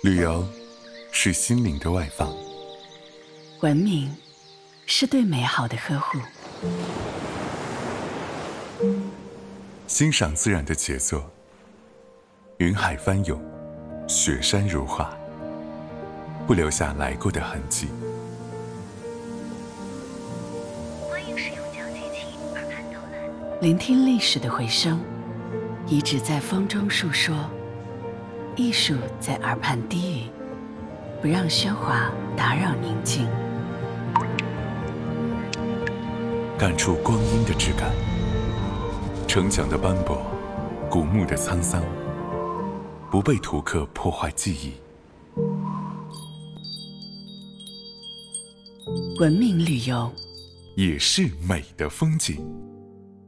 旅游是心灵的外放， 文明是对美好的呵护， 欣赏自然的杰作，云海翻涌，雪山如画，不留下来过的痕迹。 欢迎使用讲解器耳畔导览， 聆听历史的回声，遗址在风中述说，艺术在耳畔低语，不让喧哗打扰宁静。 感触光阴的质感，城墙的斑驳，古墓的沧桑，不被图刻破坏记忆。 文明旅游也是美的风景。